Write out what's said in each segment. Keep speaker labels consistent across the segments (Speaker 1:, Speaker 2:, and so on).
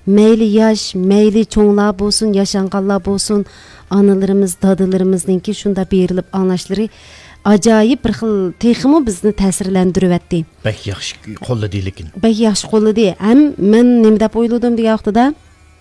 Speaker 1: meyli yaş, meyli çoğunlar bolsun, yaşanğanlar bolsun, analarımız, dadılarımızınki şunda berilip anlaşları acayip bir xil texmi bizni ta'sirlantiribdi.
Speaker 2: Bək yaxşı qolladı lekin.
Speaker 1: Bək yaxşı qolladı. Hem men nima deb o'yladim degan vaqtida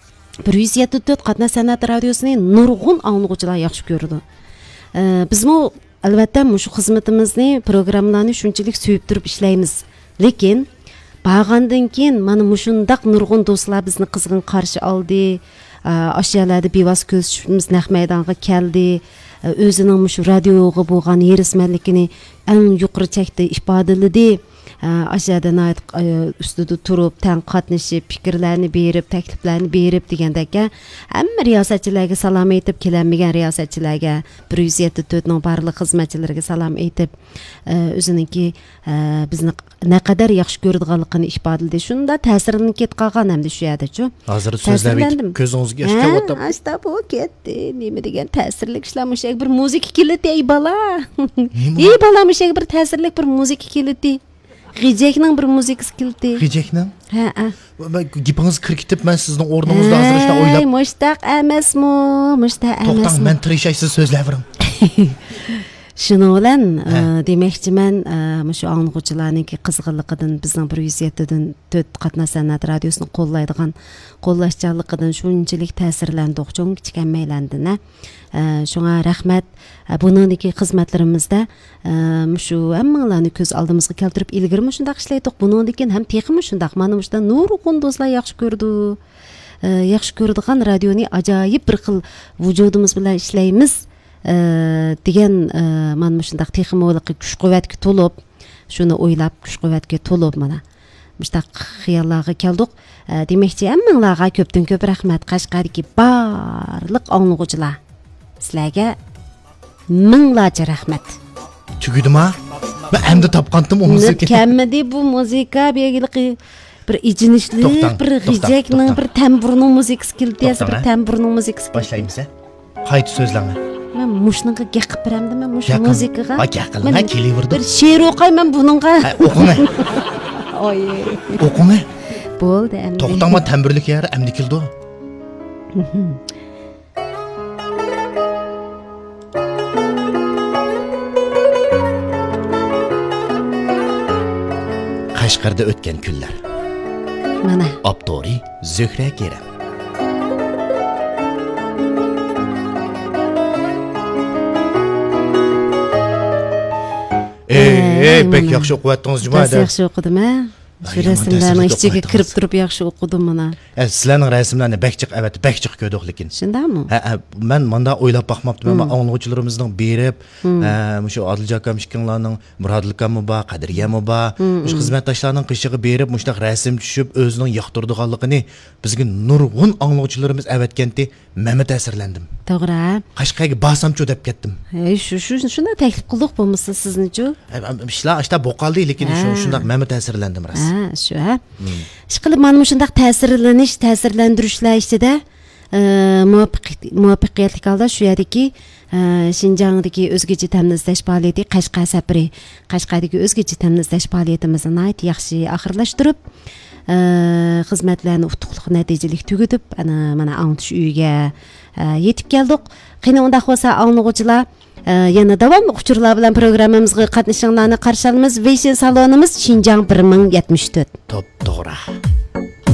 Speaker 1: 174 Qatna san'at radiosini nurg'un anglag'uchilar yaxshi ko'rdi. Bizmi albatta shu xizmatimizni, programmalarni shunchalik suyib turib ishlaymiz. Lekin bag'andan keyin mana mushundaq nurg'un do'stlar bizni qizg'in qarshi oldi. Ashyolarda bevos ko'rishimiz naq maydonga keldi. O'zining shu radioga bo'lgan yerismanligini eng yuqori chekda ifodaladi. Aşağıdan ait üstüde turup, tan qatnashib, fikrlarni berib, takliflarni berib degandaka, hamma riyosatchilarga salom aytib, kelanmagan riyosatchilarga, 174 ning barliq xizmatchilariga salom aytib, o'ziniki bizni naqadar yaxshi ko'radiganligini ifodaladi. Shunda ta'sirini ket qolgan hamda shu yerda-chu.
Speaker 2: Hozir so'zlab aytib, ko'zingizga yosh kelyapti.
Speaker 1: Asta bu ketdi. Nima degan ta'sirli ishlar mushak bir muzika keladi, ey bola. Ey bola mushak bir ta'sirli bir muzika keladi. G'ijekning bir muzikasi keldi.
Speaker 2: G'ijekning?
Speaker 1: Ha.
Speaker 2: Gipingiz kirkitib, men sizning o'rningizda hozir ishni o'ylab.
Speaker 1: Mushtaq emasmi? Mushtaq emasmi?
Speaker 2: To'xtang, men tirishaysiz so'zlayvering.
Speaker 1: Shuning bilan demoqchiman, shu anglag'uchilarning qizg'inligidan bizning 174 Qatna san'at radiosini qo'llashchanligidan shunchalik ta'sirlandik, cho'ng kichkanmaylandina. Shunga rahmat. Buningdagi xizmatlarimizda shu hammalarni ko'z oldimizga keltirib ilgari shundaq ishlaydik. Buningdan keyin ham texmi shundaq mana shunda nurg'un do'stlar yaxshi ko'rdi. Yaxshi ko'radigan radioni ajoyib bir xil vujudimiz bilan ishlaymiz. Degan mana shundaq texmoliqqa kuch-quvvatga to'lib, shuni o'ylab kuch-quvvatga to'lib mana shundaq xiyollarga keldik. Demakchi, hammalarga ko'pdan ko'p rahmat. Qashqardagi barliq anglag'uchilar, sizlarga minglarcha rahmat.
Speaker 2: Tugudimi? Men endi topqandim o muzika.
Speaker 1: Kamidi bu muzika belgili bir ijinishli, bir g'ijekning, bir tamburning muzikasi keldi, bir tamburning muzikasi.
Speaker 2: Boshlaymiz. Qayt so'zlanglar.
Speaker 1: Men mushunga gaqib beramdim, men mush muzikaga.
Speaker 2: Men kelaverdim.
Speaker 1: Bir she'r o'qayman buningga.
Speaker 2: O'qing.
Speaker 1: Oy.
Speaker 2: O'qing.
Speaker 1: Bo'ldi endi.
Speaker 2: To'xtama, tamburlik yer endi keldi. Qashqarda o'tgan kunlar.
Speaker 1: Mana.
Speaker 2: Abdori Zuhra Kerem. Bek yaxshi o'qiyaptingiz Jumoda.
Speaker 1: Yaxshi o'qidim-a. Shu rasmlarning ichiga kirib turib yaxshi o'qidim mana.
Speaker 2: Sizlarning rasmlarni bekchiq ko'rdik lekin.
Speaker 1: Shundami?
Speaker 2: Men menda o'ylab baxmabdim, men anglag'uchilarimizning berib, shu Odiljon akam Murodil akam bor, Qadiriyam bor, shu xizmatdoshlarning qishig'i berib, mushtaq rasm tushib, o'zining yoqtirdiganligini bizga nurg'un anglag'uchilarimiz avatgandi, men ta'sirlandim.
Speaker 1: To'g'ri.
Speaker 2: Qashqaga bosamchu deb ketdim.
Speaker 1: Shunda taklif qildik bo'lmasa sizni-chu.
Speaker 2: Ishlar bo'qaldi, lekin shundaq men ta'sirlandim ras.
Speaker 1: Shu. Ishqilib mana shundaq ta'sirlantirishlar ichida muvaffaqiyatli holda shu yerdagi Şinjangdagi o'zgacha ta'min izlash faoliyati, Qashqar safari, Qashqardagi o'zgacha ta'min izlash faoliyatimizni nihoyat yaxshi oxirlashtirib, xizmatlarni utuqli natijali tugatib, mana Antish uyiga yetib keldik. Qani unda bo'lsa anglag'uchilar yana davomli uchurlar bilan programmamizga qatnashinglarni qarshi olamiz. Veyshin salonimiz Xinjiang 1074.
Speaker 2: To'g'ri.